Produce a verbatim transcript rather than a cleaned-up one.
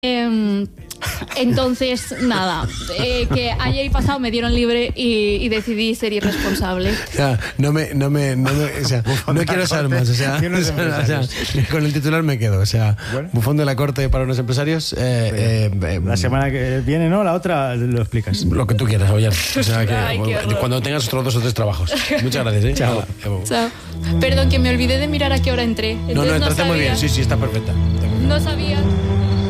Eh, entonces, nada, eh, que ayer pasado me dieron libre y, y decidí ser irresponsable. O sea, no me, no me, no me, o sea, no quiero saber más, o sea, o sea, con el titular me quedo, o sea, bueno. Bufón de la corte para unos empresarios. Eh, eh, la semana que viene, ¿no? La otra lo explicas. Lo que tú quieras, Ollán. O sea, que Ay, bueno, cuando tengas otros dos o tres trabajos. Muchas gracias, ¿eh? Chao. Chao. Perdón, que me olvidé de mirar a qué hora entré. Entonces, no, no, entraste no muy bien, sí, sí, está perfecta. No sabía.